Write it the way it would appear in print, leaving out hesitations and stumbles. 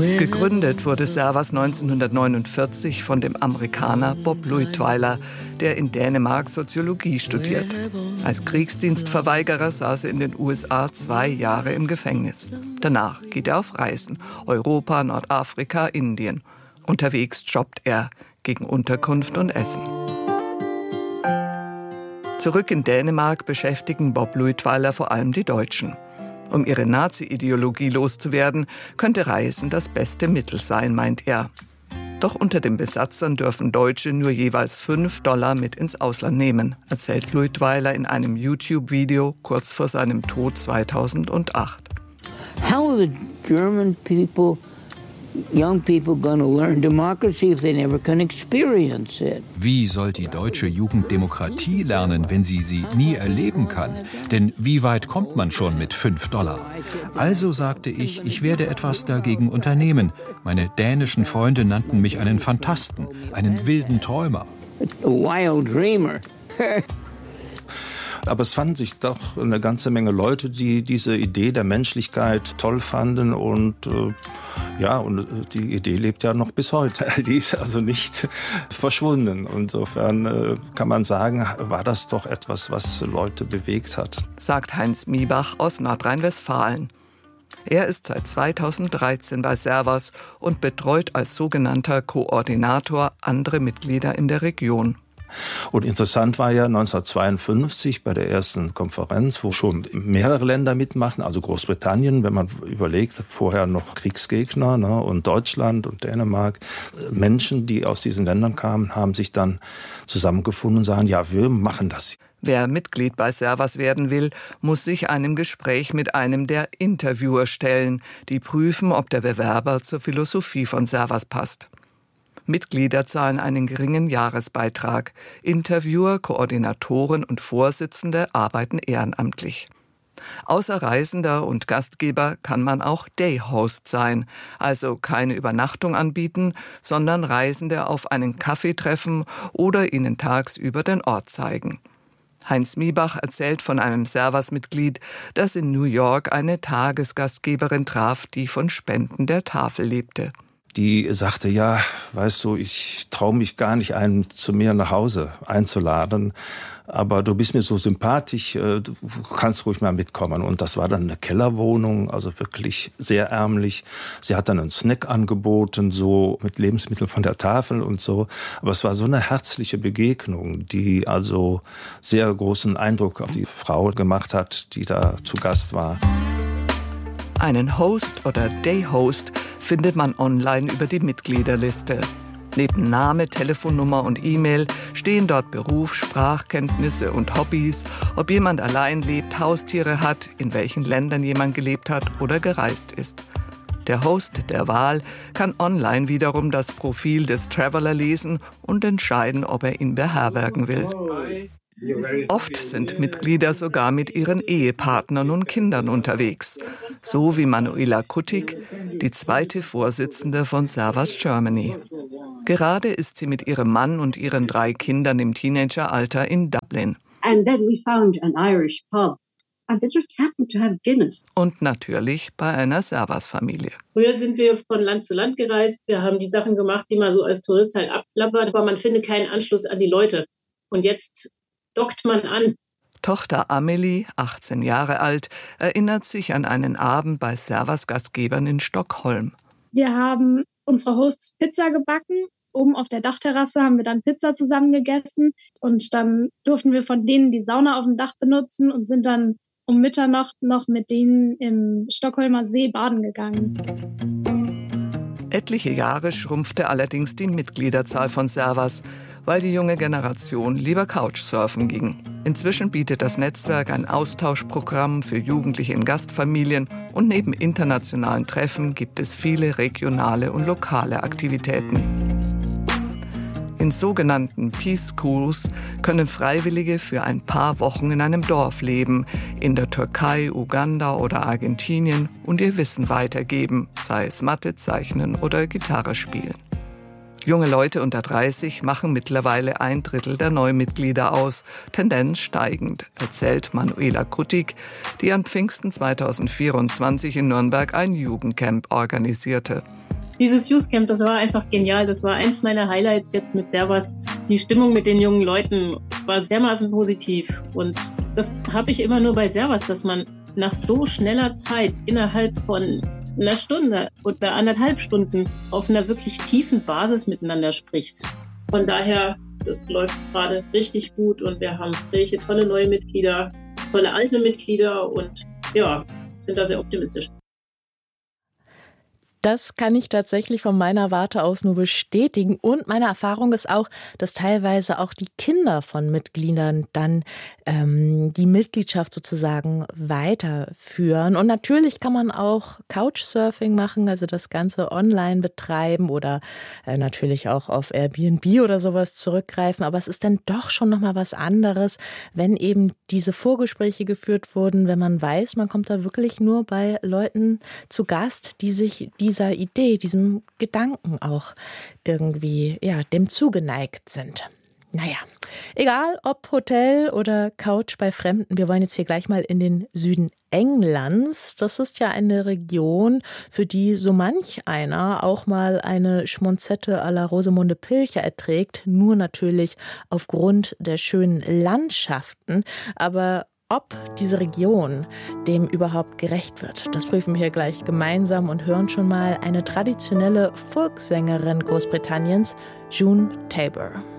Gegründet wurde Servas 1949 von dem Amerikaner Bob Luitweiler, der in Dänemark Soziologie studiert. Als Kriegsdienstverweigerer saß er in den USA 2 Jahre im Gefängnis. Danach geht er auf Reisen: Europa, Nordafrika, Indien. Unterwegs jobbt er gegen Unterkunft und Essen. Zurück in Dänemark beschäftigen Bob Luitweiler vor allem die Deutschen. Um ihre Nazi-Ideologie loszuwerden, könnte Reisen das beste Mittel sein, meint er. Doch unter den Besatzern dürfen Deutsche nur jeweils $5 mit ins Ausland nehmen, erzählt Luitweiler in einem YouTube-Video kurz vor seinem Tod 2008. How are the German people, young people, going to learn democracy if they never can experience it? Wie soll die deutsche Jugend Demokratie lernen, wenn sie nie erleben kann? Denn wie weit kommt man schon mit $5? Also sagte ich werde etwas dagegen unternehmen. Meine dänischen Freunde nannten mich einen Phantasten, einen wilden Träumer. A wild dreamer. Aber es fanden sich doch eine ganze Menge Leute, die diese Idee der Menschlichkeit toll fanden und die Idee lebt ja noch bis heute. Die ist also nicht verschwunden. Insofern kann man sagen, war das doch etwas, was Leute bewegt hat. Sagt Heinz Miebach aus Nordrhein-Westfalen. Er ist seit 2013 bei Servas und betreut als sogenannter Koordinator andere Mitglieder in der Region. Und interessant war ja 1952 bei der ersten Konferenz, wo schon mehrere Länder mitmachen, also Großbritannien, wenn man überlegt, vorher noch Kriegsgegner, ne, und Deutschland und Dänemark. Menschen, die aus diesen Ländern kamen, haben sich dann zusammengefunden und sagen, ja, wir machen das. Wer Mitglied bei Servas werden will, muss sich einem Gespräch mit einem der Interviewer stellen, die prüfen, ob der Bewerber zur Philosophie von Servas passt. Mitglieder zahlen einen geringen Jahresbeitrag. Interviewer, Koordinatoren und Vorsitzende arbeiten ehrenamtlich. Außer Reisender und Gastgeber kann man auch Dayhost sein, also keine Übernachtung anbieten, sondern Reisende auf einen Kaffee treffen oder ihnen tagsüber den Ort zeigen. Heinz Miebach erzählt von einem Servas-Mitglied, das in New York eine Tagesgastgeberin traf, die von Spenden der Tafel lebte. Die sagte, ja, weißt du, ich traue mich gar nicht, einen zu mir nach Hause einzuladen, aber du bist mir so sympathisch, du kannst ruhig mal mitkommen. Und das war dann eine Kellerwohnung, also wirklich sehr ärmlich. Sie hat dann einen Snack angeboten, so mit Lebensmitteln von der Tafel und so. Aber es war so eine herzliche Begegnung, die also sehr großen Eindruck auf die Frau gemacht hat, die da zu Gast war. Einen Host oder Dayhost findet man online über die Mitgliederliste. Neben Name, Telefonnummer und E-Mail stehen dort Beruf, Sprachkenntnisse und Hobbys, ob jemand allein lebt, Haustiere hat, in welchen Ländern jemand gelebt hat oder gereist ist. Der Host der Wahl kann online wiederum das Profil des Traveler lesen und entscheiden, ob er ihn beherbergen will. Oft sind Mitglieder sogar mit ihren Ehepartnern und Kindern unterwegs, so wie Manuela Kuttig, die zweite Vorsitzende von Servas Germany. Gerade ist sie mit ihrem Mann und ihren 3 Kindern im Teenageralter in Dublin. And then we found an Irish pub. And they just happened to have Guinness. Und natürlich bei einer Servas-Familie. Früher sind wir von Land zu Land gereist. Wir haben die Sachen gemacht, die man so als Tourist halt abklappert, aber man findet keinen Anschluss an die Leute. Und jetzt dockt man an. Tochter Amelie, 18 Jahre alt, erinnert sich an einen Abend bei Servas-Gastgebern in Stockholm. Wir haben unsere Hosts Pizza gebacken. Oben auf der Dachterrasse haben wir dann Pizza zusammen gegessen. Und dann durften wir von denen die Sauna auf dem Dach benutzen und sind dann um Mitternacht noch mit denen im Stockholmer See baden gegangen. Etliche Jahre schrumpfte allerdings die Mitgliederzahl von Servas, weil die junge Generation lieber Couchsurfen ging. Inzwischen bietet das Netzwerk ein Austauschprogramm für Jugendliche in Gastfamilien und neben internationalen Treffen gibt es viele regionale und lokale Aktivitäten. In sogenannten Peace Schools können Freiwillige für ein paar Wochen in einem Dorf leben, in der Türkei, Uganda oder Argentinien und ihr Wissen weitergeben, sei es Mathe, Zeichnen oder Gitarre spielen. Junge Leute unter 30 machen mittlerweile 1/3 der Neumitglieder aus, Tendenz steigend, erzählt Manuela Kuttig, die an Pfingsten 2024 in Nürnberg ein Jugendcamp organisierte. Dieses Youth Camp, das war einfach genial. Das war eins meiner Highlights jetzt mit Servas. Die Stimmung mit den jungen Leuten war dermaßen positiv. Und das habe ich immer nur bei Servas, dass man nach so schneller Zeit innerhalb von einer Stunde oder 1,5 Stunden auf einer wirklich tiefen Basis miteinander spricht. Von daher, das läuft gerade richtig gut und wir haben welche tolle neue Mitglieder, tolle alte Mitglieder und ja, sind da sehr optimistisch. Das kann ich tatsächlich von meiner Warte aus nur bestätigen. Und meine Erfahrung ist auch, dass teilweise auch die Kinder von Mitgliedern dann die Mitgliedschaft sozusagen weiterführen. Und natürlich kann man auch Couchsurfing machen, also das Ganze online betreiben oder natürlich auch auf Airbnb oder sowas zurückgreifen. Aber es ist dann doch schon nochmal was anderes, wenn eben diese Vorgespräche geführt wurden, wenn man weiß, man kommt da wirklich nur bei Leuten zu Gast, die sich dieser Idee, diesem Gedanken auch irgendwie, ja, dem zugeneigt sind. Naja, egal ob Hotel oder Couch bei Fremden, wir wollen jetzt hier gleich mal in den Süden Englands. Das ist ja eine Region, für die so manch einer auch mal eine Schmonzette à la Rosamunde Pilcher erträgt, nur natürlich aufgrund der schönen Landschaften. Aber ob diese Region dem überhaupt gerecht wird, das prüfen wir hier gleich gemeinsam und hören schon mal eine traditionelle Folksängerin Großbritannians, June Tabor.